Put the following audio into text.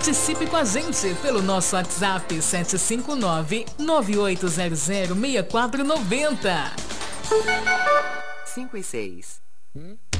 Participe com a gente pelo nosso WhatsApp 759-9800-6490. 5 e 6.